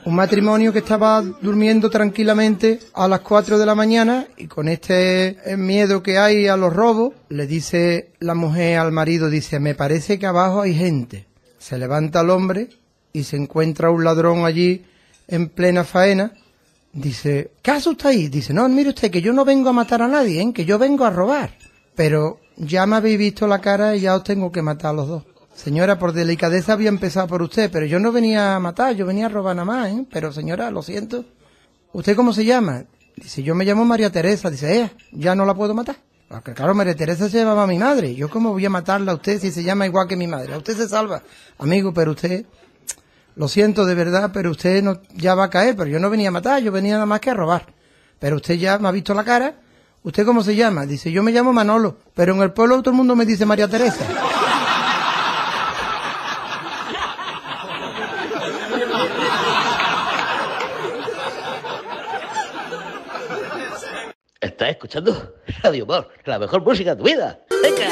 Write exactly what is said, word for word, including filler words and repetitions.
Un matrimonio que estaba durmiendo tranquilamente a las cuatro de la mañana y con este miedo que hay a los robos, le dice la mujer al marido, dice, me parece que abajo hay gente. Se levanta el hombre y se encuentra un ladrón allí en plena faena. Dice, ¿qué hace usted ahí? Dice, no, mire usted que yo no vengo a matar a nadie, ¿eh? Que yo vengo a robar. Pero ya me habéis visto la cara y ya os tengo que matar a los dos. Señora, por delicadeza había empezado por usted, pero yo no venía a matar, yo venía a robar nada más, ¿eh? Pero señora, lo siento. ¿Usted cómo se llama? Dice, yo me llamo María Teresa. Dice, ella, ya no la puedo matar. Porque claro, María Teresa se llamaba a mi madre. ¿Yo cómo voy a matarla a usted si se llama igual que mi madre? A usted se salva. Amigo, pero usted, lo siento de verdad, pero usted no, ya va a caer. Pero yo no venía a matar, yo venía nada más que a robar. Pero usted ya me ha visto la cara. ¿Usted cómo se llama? Dice, yo me llamo Manolo. Pero en el pueblo todo el mundo me dice María Teresa. ¿Estás escuchando Radio Humor? La mejor música de tu vida. ¡Venga!